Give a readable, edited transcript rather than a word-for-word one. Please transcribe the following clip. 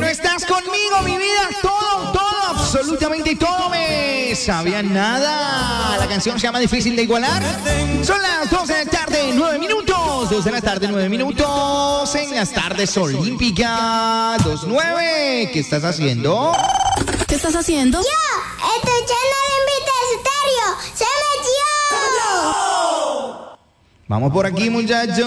estás conmigo, mi vida, todo, absolutamente todo me sabía nada. La canción se llama Difícil de Igualar. Son las 2 de la tarde, 9 minutos. 2 de la tarde, 9 minutos en las tardes olímpicas. 2-9. ¿Qué estás haciendo? ¿Qué estás haciendo? Yo estoy lleno de Invita Estéreo. ¡Se metió! Vamos por aquí, muchachos.